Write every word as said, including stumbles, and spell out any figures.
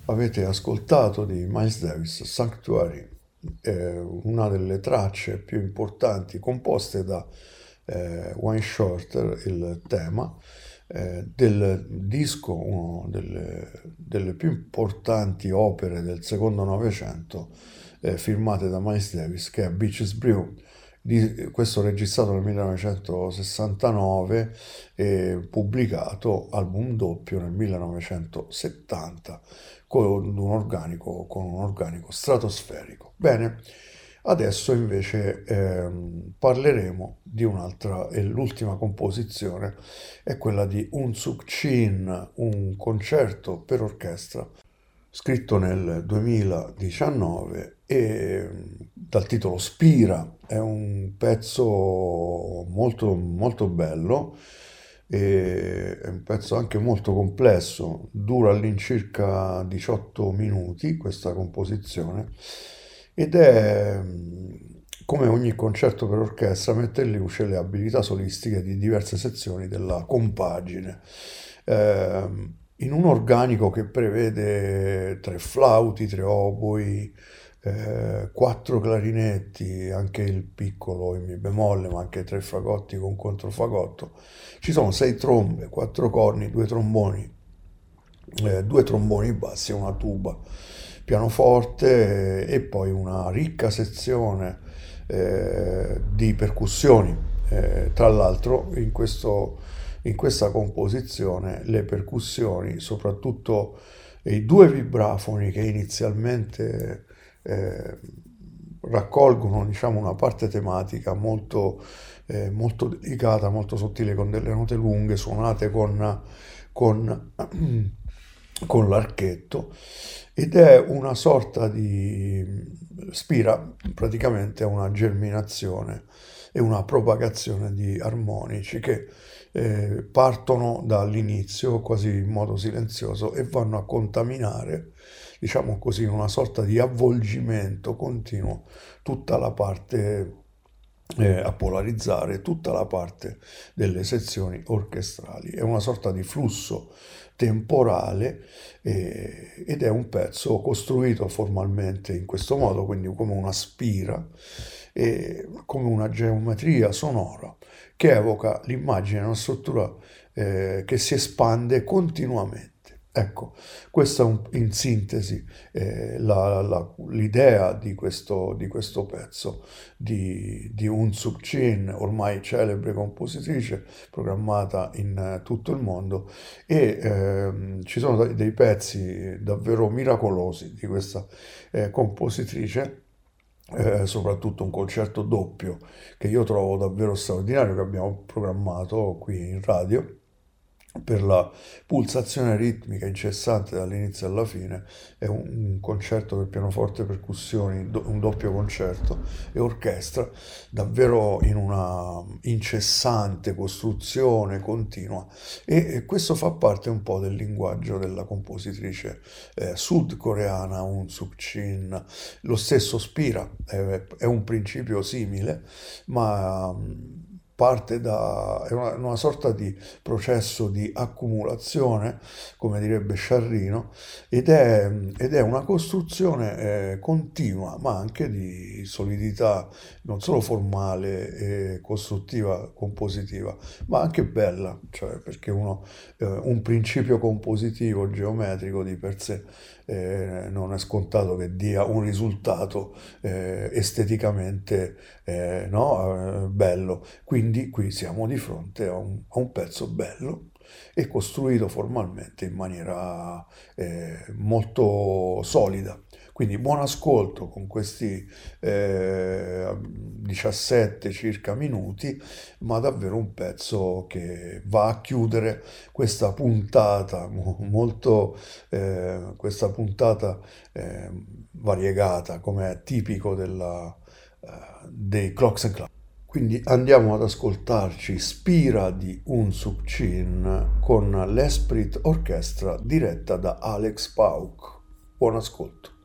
Avete ascoltato di Miles Davis Sanctuary, eh, una delle tracce più importanti composte da eh, Wayne Shorter, il tema eh, del disco, una delle, delle più importanti opere del secondo Novecento eh, firmate da Miles Davis, che è Beaches Brew. Di, questo registrato nel millenovecentosessantanove e pubblicato album doppio nel millenovecentosettanta con un organico, con un organico stratosferico. Bene, adesso invece ehm, parleremo di un'altra, e l'ultima composizione è quella di Un Suk Chin, un concerto per orchestra scritto nel duemiladiciannove e dal titolo Spira. È un pezzo molto, molto bello, e è un pezzo anche molto complesso, dura all'incirca diciotto minuti questa composizione ed è, come ogni concerto per orchestra, mette in luce le abilità solistiche di diverse sezioni della compagine. Eh, in un organico che prevede tre flauti, tre oboi, eh, quattro clarinetti, anche il piccolo in mi bemolle, ma anche tre fagotti con controfagotto. Ci sono sei trombe, quattro corni, due tromboni, eh, due tromboni bassi e una tuba, pianoforte eh, e poi una ricca sezione eh, di percussioni. Eh, tra l'altro in questo in questa composizione le percussioni, soprattutto i due vibrafoni che inizialmente eh, raccolgono, diciamo, una parte tematica molto, eh, molto delicata, molto sottile, con delle note lunghe suonate con, con, con l'archetto, ed è una sorta di spira praticamente a una germinazione e una propagazione di armonici che eh, partono dall'inizio quasi in modo silenzioso e vanno a contaminare, diciamo così, in una sorta di avvolgimento continuo tutta la parte, eh, a polarizzare tutta la parte delle sezioni orchestrali. È una sorta di flusso temporale eh, ed è un pezzo costruito formalmente in questo modo, quindi come una spira, eh, come una geometria sonora che evoca l'immagine, una struttura eh, che si espande continuamente. Ecco, questa è un, in sintesi eh, la, la, l'idea di questo, di questo pezzo di, di Un Suk Chin, ormai celebre compositrice programmata in eh, tutto il mondo, e ehm, ci sono dei, dei pezzi davvero miracolosi di questa eh, compositrice. Eh, soprattutto un concerto doppio che io trovo davvero straordinario, che abbiamo programmato qui in radio, per la pulsazione ritmica incessante dall'inizio alla fine. È un, un concerto per pianoforte e percussioni, do, un doppio concerto e orchestra, davvero in una incessante costruzione continua, e, e questo fa parte un po' del linguaggio della compositrice eh, sudcoreana Un Suk Chin. Lo stesso Spira, è, è un principio simile, ma parte da è una, una sorta di processo di accumulazione, come direbbe Sciarrino, ed è, ed è una costruzione eh, continua, ma anche di solidità, non solo formale e costruttiva, compositiva, ma anche bella, cioè perché uno, eh, un principio compositivo geometrico di per sé eh, non è scontato che dia un risultato eh, esteticamente eh, no, eh, bello. Quindi qui siamo di fronte a un, a un pezzo bello e costruito formalmente in maniera eh, molto solida. Quindi buon ascolto con questi eh, diciassette circa minuti, ma davvero un pezzo che va a chiudere questa puntata molto, eh, questa puntata eh, variegata, come è tipico della, eh, dei Clocks and Clubs. Quindi andiamo ad ascoltarci Spira di Un Suk Chin con l'Esprit Orchestra diretta da Alex Pauk. Buon ascolto.